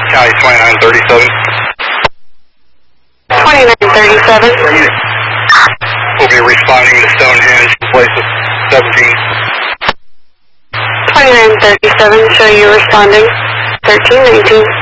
Cali 2937. 2937. We'll be responding to Stonehenge, place of 17. 2937, show you responding. 1319.